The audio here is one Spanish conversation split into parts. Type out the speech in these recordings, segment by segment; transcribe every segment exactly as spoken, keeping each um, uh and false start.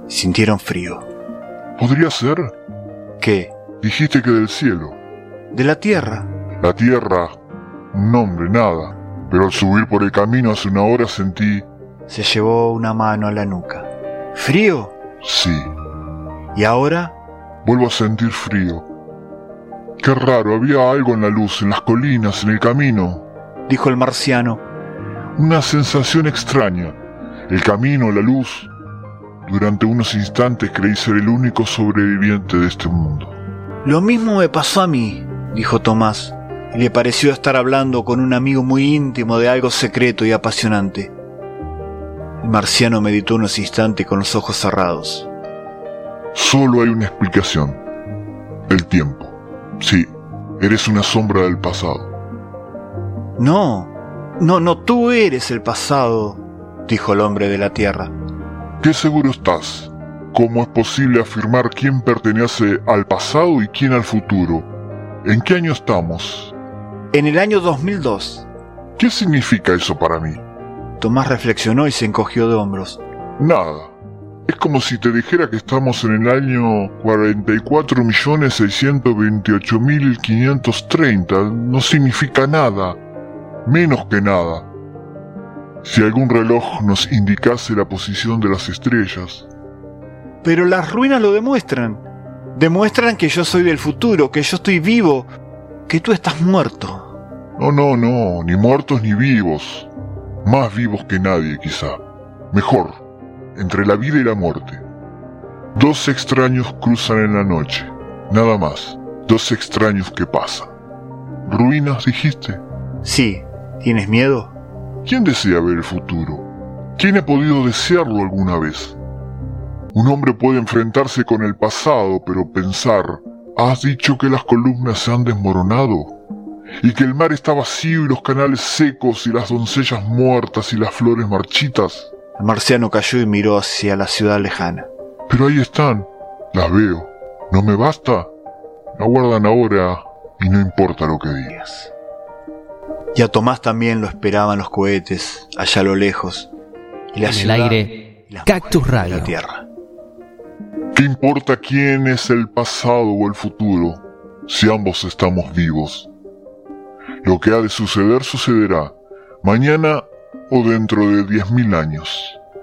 Sintieron frío. ¿Podría ser? ¿Qué? Dijiste que del cielo. De la tierra. La tierra, un nombre, nada. Pero al subir por el camino hace una hora sentí... Se llevó una mano a la nuca. ¿Frío? Sí. ¿Y ahora? Vuelvo a sentir frío. Qué raro, había algo en la luz, en las colinas, en el camino. Dijo el marciano. Una sensación extraña. El camino, la luz. Durante unos instantes creí ser el único sobreviviente de este mundo. Lo mismo me pasó a mí, dijo Tomás, y le pareció estar hablando con un amigo muy íntimo de algo secreto y apasionante. El marciano meditó unos instantes con los ojos cerrados. Solo hay una explicación. El tiempo. Sí, eres una sombra del pasado. No, no, no, tú eres el pasado, dijo el hombre de la tierra. ¿Qué seguro estás? ¿Cómo es posible afirmar quién pertenece al pasado y quién al futuro? ¿En qué año estamos? En el año dos mil dos. ¿Qué significa eso para mí? Tomás reflexionó y se encogió de hombros. Nada. Es como si te dijera que estamos en el año cuarenta y cuatro millones seiscientos veintiocho mil quinientos treinta. No significa nada. Menos que nada. Si algún reloj nos indicase la posición de las estrellas. Pero las ruinas lo demuestran. Demuestran que yo soy del futuro, que yo estoy vivo, que tú estás muerto. No, no, no, ni muertos ni vivos. Más vivos que nadie, quizá. Mejor, entre la vida y la muerte. Dos extraños cruzan en la noche. Nada más. Dos extraños que pasan. ¿Ruinas, dijiste? Sí. ¿Tienes miedo? ¿Quién desea ver el futuro? ¿Quién ha podido desearlo alguna vez? Un hombre puede enfrentarse con el pasado, pero pensar, ¿has dicho que las columnas se han desmoronado? ¿Y que el mar está vacío y los canales secos y las doncellas muertas y las flores marchitas? El marciano cayó y miró hacia la ciudad lejana. Pero ahí están, las veo. ¿No me basta? Aguardan ahora y no importa lo que digas. Y a Tomás también lo esperaban los cohetes, allá a lo lejos. Y la en ciudad, el aire, Cactus Radio. La tierra. ¿Qué importa quién es el pasado o el futuro, si ambos estamos vivos? Lo que ha de suceder, sucederá, mañana o dentro de diez mil años.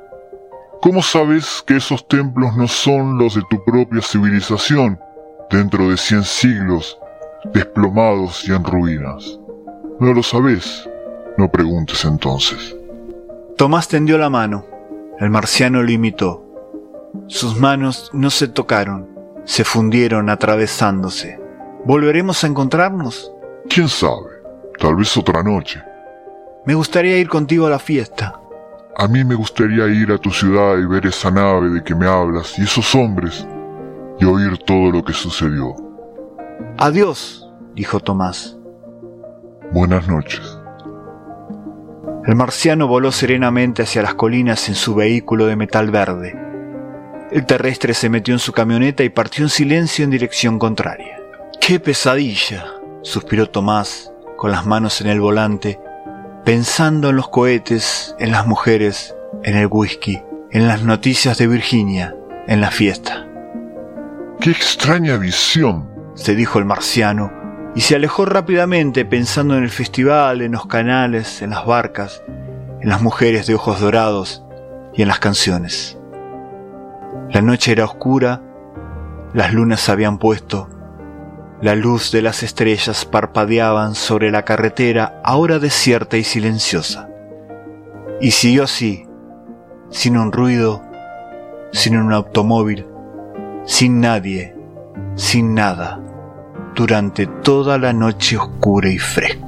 ¿Cómo sabes que esos templos no son los de tu propia civilización, dentro de cien siglos, desplomados y en ruinas? No lo sabes, no preguntes entonces. Tomás tendió la mano, el marciano lo imitó. Sus manos no se tocaron, se fundieron atravesándose. ¿Volveremos a encontrarnos? ¿Quién sabe? Tal vez otra noche. Me gustaría ir contigo a la fiesta. A mí me gustaría ir a tu ciudad y ver esa nave de que me hablas y esos hombres y oír todo lo que sucedió. Adiós, dijo Tomás. Buenas noches. El marciano voló serenamente hacia las colinas en su vehículo de metal verde. El terrestre se metió en su camioneta y partió en silencio en dirección contraria. ¡Qué pesadilla!, suspiró Tomás, con las manos en el volante, pensando en los cohetes, en las mujeres, en el whisky, en las noticias de Virginia, en la fiesta. ¡Qué extraña visión!, se dijo el marciano, y se alejó rápidamente pensando en el festival, en los canales, en las barcas, en las mujeres de ojos dorados y en las canciones. La noche era oscura, las lunas se habían puesto, la luz de las estrellas parpadeaban sobre la carretera ahora desierta y silenciosa. Y siguió así, sin un ruido, sin un automóvil, sin nadie, sin nada, durante toda la noche oscura y fresca.